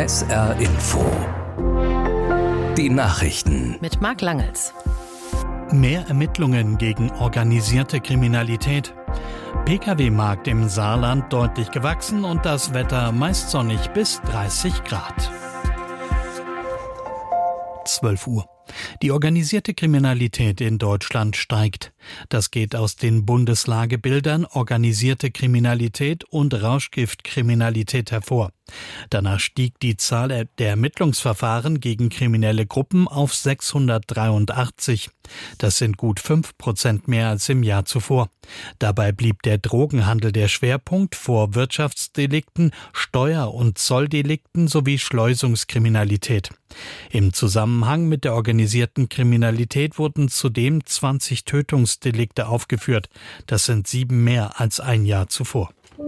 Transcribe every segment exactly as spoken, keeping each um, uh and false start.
S R Info. Die Nachrichten. Mit Marc Langels. Mehr Ermittlungen gegen organisierte Kriminalität. P K W-Markt im Saarland deutlich gewachsen und das Wetter meist sonnig bis dreißig Grad. zwölf Uhr. Die organisierte Kriminalität in Deutschland steigt. Das geht aus den Bundeslagebildern Organisierte Kriminalität und Rauschgiftkriminalität hervor. Danach stieg die Zahl der Ermittlungsverfahren gegen kriminelle Gruppen auf sechshundertdreiundachtzig. Das sind gut fünf Prozent mehr als im Jahr zuvor. Dabei blieb der Drogenhandel der Schwerpunkt vor Wirtschaftsdelikten, Steuer- und Zolldelikten sowie Schleusungskriminalität. Im Zusammenhang mit der organisierten Kriminalität wurden zudem zwanzig Tötungsdelikte aufgeführt. Das sind sieben mehr als ein Jahr zuvor.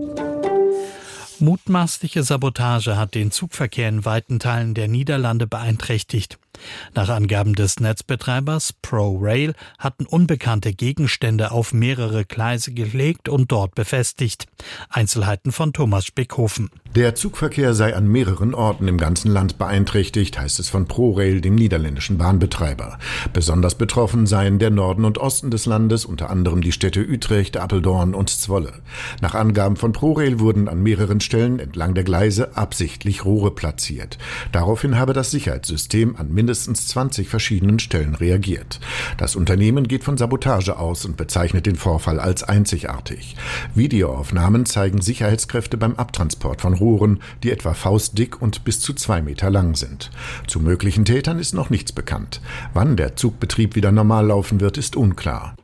Mutmaßliche Sabotage hat den Zugverkehr in weiten Teilen der Niederlande beeinträchtigt. Nach Angaben des Netzbetreibers ProRail hatten Unbekannte Gegenstände auf mehrere Gleise gelegt und dort befestigt. Einzelheiten von Thomas Spickhofen. Der Zugverkehr sei an mehreren Orten im ganzen Land beeinträchtigt, heißt es von ProRail, dem niederländischen Bahnbetreiber. Besonders betroffen seien der Norden und Osten des Landes, unter anderem die Städte Utrecht, Apeldoorn und Zwolle. Nach Angaben von ProRail wurden an mehreren Stellen entlang der Gleise absichtlich Rohre platziert. Daraufhin habe das Sicherheitssystem an mindestens zwanzig verschiedenen Stellen reagiert. Das Unternehmen geht von Sabotage aus und bezeichnet den Vorfall als einzigartig. Videoaufnahmen zeigen Sicherheitskräfte beim Abtransport von Rohren, die etwa faustdick und bis zu zwei Meter lang sind. Zu möglichen Tätern ist noch nichts bekannt. Wann der Zugbetrieb wieder normal laufen wird, ist unklar.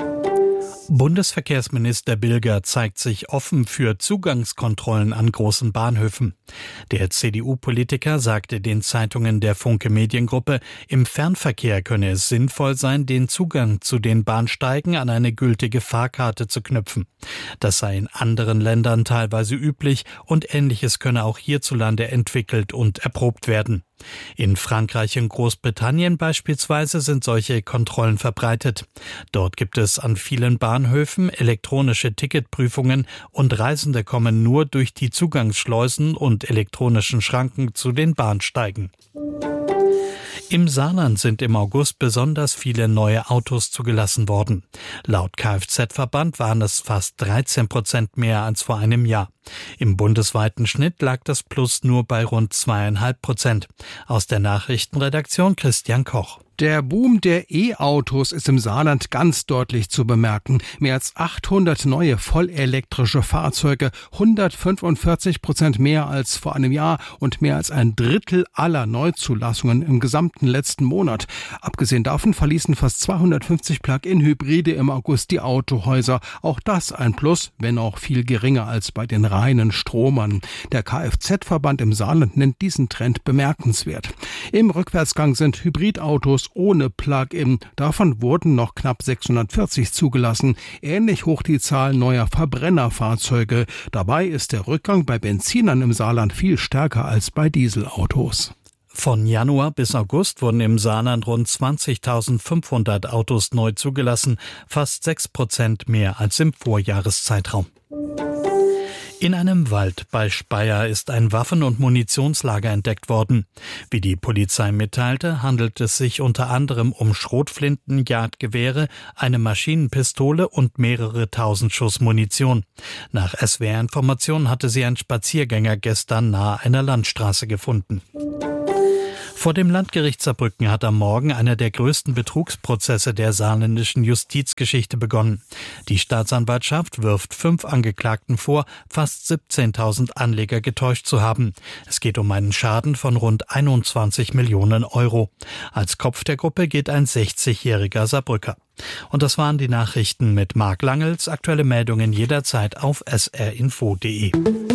Bundesverkehrsminister Bilger zeigt sich offen für Zugangskontrollen an großen Bahnhöfen. Der C D U-Politiker sagte den Zeitungen der Funke Mediengruppe, im Fernverkehr könne es sinnvoll sein, den Zugang zu den Bahnsteigen an eine gültige Fahrkarte zu knüpfen. Das sei in anderen Ländern teilweise üblich und Ähnliches könne auch hierzulande entwickelt und erprobt werden. In Frankreich und Großbritannien beispielsweise sind solche Kontrollen verbreitet. Dort gibt es an vielen Bahnhöfen elektronische Ticketprüfungen und Reisende kommen nur durch die Zugangsschleusen und elektronischen Schranken zu den Bahnsteigen. Im Saarland sind im August besonders viele neue Autos zugelassen worden. Laut Kfz-Verband waren es fast dreizehn Prozent mehr als vor einem Jahr. Im bundesweiten Schnitt lag das Plus nur bei rund zweieinhalb Prozent. Aus der Nachrichtenredaktion Christian Koch. Der Boom der E-Autos ist im Saarland ganz deutlich zu bemerken. Mehr als achthundert neue vollelektrische Fahrzeuge, hundertfünfundvierzig Prozent mehr als vor einem Jahr und mehr als ein Drittel aller Neuzulassungen im gesamten letzten Monat. Abgesehen davon verließen fast zweihundertfünfzig Plug-in-Hybride im August die Autohäuser. Auch das ein Plus, wenn auch viel geringer als bei den reinen Stromern. Der Kfz-Verband im Saarland nennt diesen Trend bemerkenswert. Im Rückwärtsgang sind Hybridautos ohne Plug-in. Davon wurden noch knapp sechshundertvierzig zugelassen. Ähnlich hoch die Zahl neuer Verbrennerfahrzeuge. Dabei ist der Rückgang bei Benzinern im Saarland viel stärker als bei Dieselautos. Von Januar bis August wurden im Saarland rund zwanzigtausendfünfhundert Autos neu zugelassen, fast sechs Prozent mehr als im Vorjahreszeitraum. In einem Wald bei Speyer ist ein Waffen- und Munitionslager entdeckt worden. Wie die Polizei mitteilte, handelt es sich unter anderem um Schrotflinten, Jagdgewehre, eine Maschinenpistole und mehrere tausend Schuss Munition. Nach S W R-Informationen hatte sie ein Spaziergänger gestern nahe einer Landstraße gefunden. Vor dem Landgericht Saarbrücken hat am Morgen einer der größten Betrugsprozesse der saarländischen Justizgeschichte begonnen. Die Staatsanwaltschaft wirft fünf Angeklagten vor, fast siebzehntausend Anleger getäuscht zu haben. Es geht um einen Schaden von rund einundzwanzig Millionen Euro. Als Kopf der Gruppe geht ein sechzigjähriger Saarbrücker. Und das waren die Nachrichten mit Marc Langels. Aktuelle Meldungen jederzeit auf s r info punkt d e.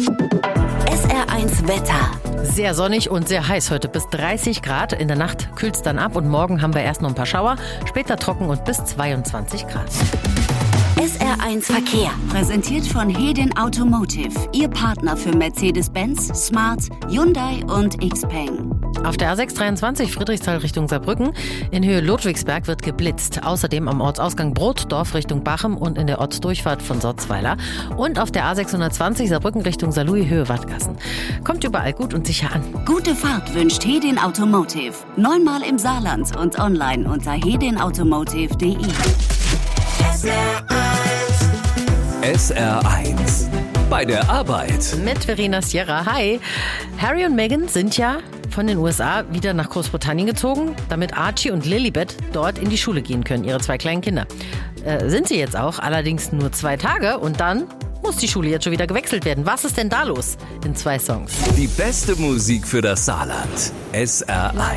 S R eins Wetter. Sehr sonnig und sehr heiß heute, bis dreißig Grad. In der Nacht kühlt es dann ab und morgen haben wir erst noch ein paar Schauer, später trocken und bis zweiundzwanzig Grad. S R eins Verkehr, präsentiert von Hedin Automotive, Ihr Partner für Mercedes-Benz, Smart, Hyundai und Xpeng. Auf der A sechs dreiundzwanzig Friedrichsthal Richtung Saarbrücken in Höhe Ludwigsberg wird geblitzt. Außerdem am Ortsausgang Brotdorf Richtung Bachem und in der Ortsdurchfahrt von Sotzweiler. Und auf der A sechshundertzwanzig Saarbrücken Richtung Saarlouis Höhe Wattgassen. Kommt überall gut und sicher an. Gute Fahrt wünscht Hedin Automotive. Neunmal im Saarland und online unter hedin automotive punkt de. S R eins. Bei der Arbeit. Mit Verena Sierra. Hi. Harry und Meghan sind ja von den U S A wieder nach Großbritannien gezogen, damit Archie und Lilibet dort in die Schule gehen können, ihre zwei kleinen Kinder. Äh, sind sie jetzt auch, allerdings nur zwei Tage und dann muss die Schule jetzt schon wieder gewechselt werden. Was ist denn da los? In zwei Songs. Die beste Musik für das Saarland. S R eins.